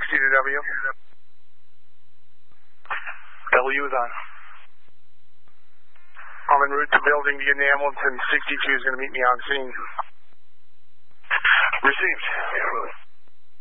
62W. W is on. I'm en route to building the Hamilton. 62 is going to meet me on scene. Received.